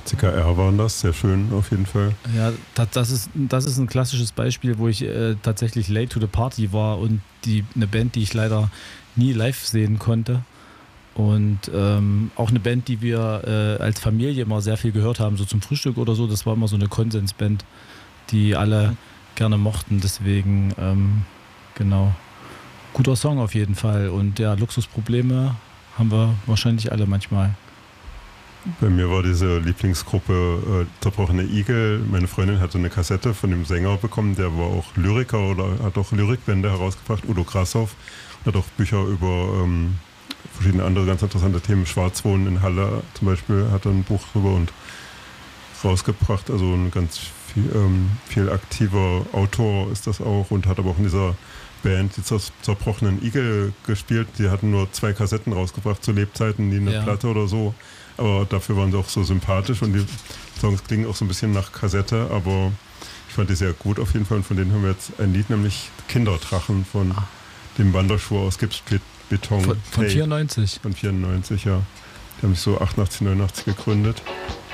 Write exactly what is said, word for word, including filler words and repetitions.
C K R waren das, sehr schön auf jeden Fall. Ja, das, das, ist, das ist ein klassisches Beispiel, wo ich äh, tatsächlich late to the party war und die, eine Band, die ich leider nie live sehen konnte. Und ähm, auch eine Band, die wir äh, als Familie immer sehr viel gehört haben, so zum Frühstück oder so. Das war immer so eine Konsensband, die alle gerne mochten. Deswegen, ähm, genau, guter Song auf jeden Fall. Und ja, Luxusprobleme haben wir wahrscheinlich alle manchmal. Bei mir war diese Lieblingsgruppe äh, Zerbrochene Igel. Meine Freundin hatte eine Kassette von dem Sänger bekommen, der war auch Lyriker oder hat auch Lyrikbände herausgebracht, Udo Grassoff. Hat auch Bücher über ähm, verschiedene andere ganz interessante Themen. Schwarzwohnen in Halle zum Beispiel hat er ein Buch drüber und rausgebracht. Also ein ganz viel, ähm, viel aktiver Autor ist das auch und hat aber auch in dieser Band, die Zer- Zerbrochenen Igel gespielt. Die hatten nur zwei Kassetten rausgebracht zu Lebzeiten, nie eine Ja. Platte oder so. Aber dafür waren sie auch so sympathisch und die Songs klingen auch so ein bisschen nach Kassette, aber ich fand die sehr gut auf jeden Fall und von denen haben wir jetzt ein Lied, nämlich Kinderdrachen von ah. dem Wanderschuh aus Gipsbeton. Von, von vierundneunzig. Von vierundneunzig, ja. Die haben sich so achtundachtzig, neunundachtzig gegründet.